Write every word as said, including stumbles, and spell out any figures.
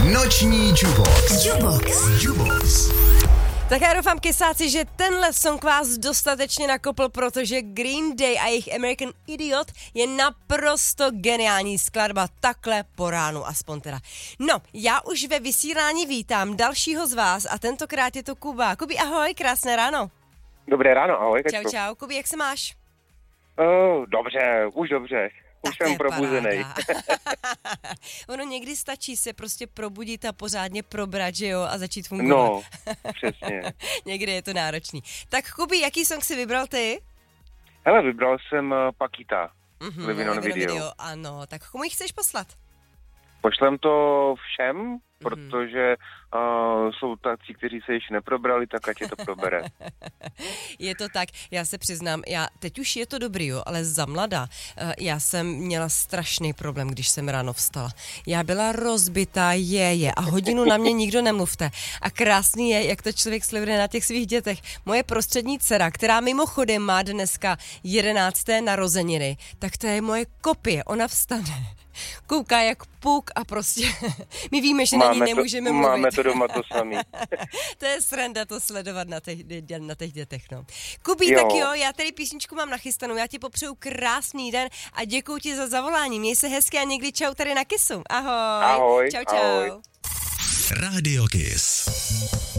Noční Jubox. Jubox. Jubox. Tak já doufám, kysáci, že tenhle song vás dostatečně nakopl, protože Green Day a jejich American Idiot je naprosto geniální skladba takhle po ránu aspoň teda. No, já už ve vysílání vítám dalšího z vás a tentokrát je to Kuba. Kubi, ahoj, krásné ráno. Dobré ráno, ahoj. Čau, čau. Kubi, jak se máš? Oh, dobře, už dobře. Už Tak jsem probuzený. Ono někdy stačí se prostě probudit a pořádně probrat, že jo, a začít fungovat. No, přesně. Někdy je to náročný. Tak Kubi, jaký song si vybral ty? Hele, vybral jsem uh, Pakita. Mm-hmm, Living on video. video. Ano, tak komu ji chceš poslat? Pošlem to všem, mm-hmm. protože uh, jsou tací, kteří se ještě neprobrali, tak ať je to probere. Je to tak, já se přiznám, já, teď už je to dobrý, jo, ale za mladá, uh, já jsem měla strašný problém, když jsem ráno vstala. Já byla rozbitá, je, je a hodinu na mě nikdo nemluvte. A krásný je, jak to člověk sleduje na těch svých dětech. Moje prostřední dcera, která mimochodem má dneska jedenácté narozeniny, tak to je moje kopie, ona vstane. Kouká jak puk a prostě my víme, že máme na ní nemůžeme to, mluvit. Máme to doma to samý. To je sranda to sledovat na těch, na těch dětech, no. Kubi, jo. tak jo, já tady písničku mám nachystanou, já ti popřeju krásný den a děkuju ti za zavolání. Měj se hezky a někdy čau tady na Kissu. Ahoj. Ahoj. Čau, čau. Ahoj. Radio Kiss.